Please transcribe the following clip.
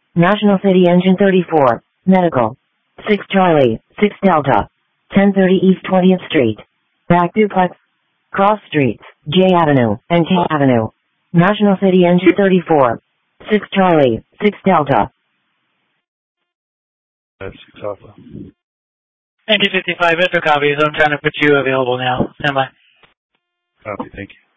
National City Engine 34, Medical. 6 Charlie, 6 Delta. 1030 East 20th Street. Back duplex. Cross Streets, J Avenue, and K Avenue. National City Engine 34. 6 Charlie, 6 Delta. That's 6 Alpha. Engine 55, Metro copy. I'm trying to put you available now. Stand by. Copy, thank you.